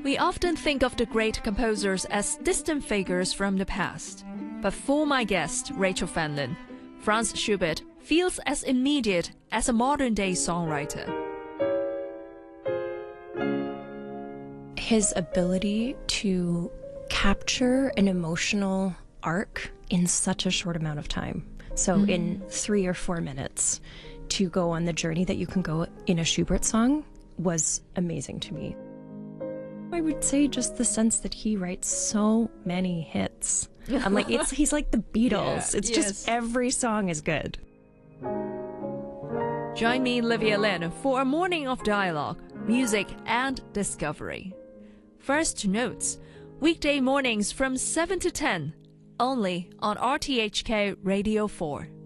We often think of the great composers as distant figures from the past. But for my guest, Rachel Fanlin, Franz Schubert feels as immediate as a modern-day songwriter. His ability to capture an emotional arc in such a short amount of time. So in 3 or 4 minutes, to go on the journey that you can go in a Schubert song was amazing to me. I would say just the sense that he writes so many hits. I'm like, he's like the Beatles. Yeah, it's just every song is good. Join me, Livia Lin, for a morning of dialogue, music and discovery. First Notes, weekday mornings from 7 to 10, only on RTHK Radio 4.